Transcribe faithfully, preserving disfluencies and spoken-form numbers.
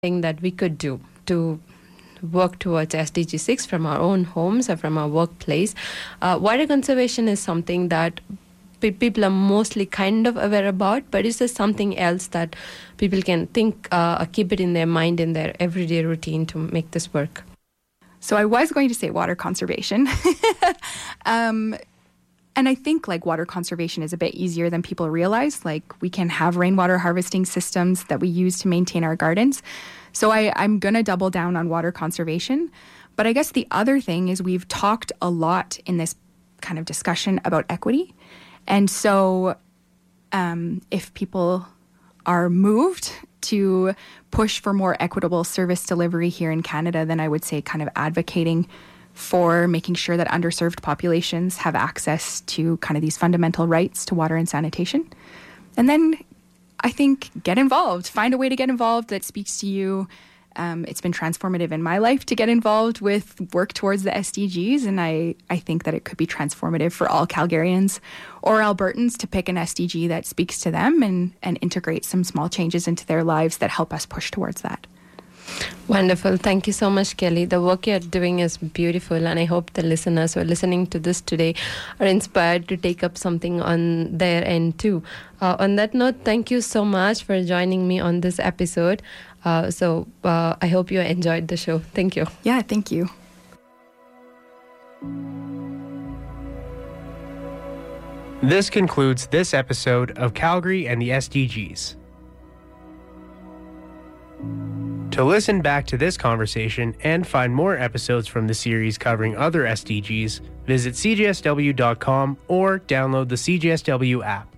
thing that we could do to work towards S D G six from our own homes or from our workplace. Uh, water conservation is something that pe- people are mostly kind of aware about, but is there something else that people can think uh, or keep it in their mind in their everyday routine to make this work? So I was going to say water conservation. um, and I think like water conservation is a bit easier than people realize. Like we can have rainwater harvesting systems that we use to maintain our gardens. So I, I'm going to double down on water conservation. But I guess the other thing is we've talked a lot in this kind of discussion about equity. And so um, if people are moved to push for more equitable service delivery here in Canada, then I would say kind of advocating for making sure that underserved populations have access to kind of these fundamental rights to water and sanitation. And then I think get involved. Find a way to get involved that speaks to you. Um, it's been transformative in my life to get involved with work towards the S D Gs, and I, I think that it could be transformative for all Calgarians or Albertans to pick an S D G that speaks to them and, and integrate some small changes into their lives that help us push towards that. Wonderful. Thank you so much, Kelly. The work you're doing is beautiful, and I hope the listeners who are listening to this today are inspired to take up something on their end too. Uh, on that note, thank you so much for joining me on this episode. Uh, so uh, I hope you enjoyed the show. Thank you. Yeah, thank you. This concludes this episode of Calgary and the S D Gs. To listen back to this conversation and find more episodes from the series covering other S D Gs, visit c j s w dot com or download the C J S W app.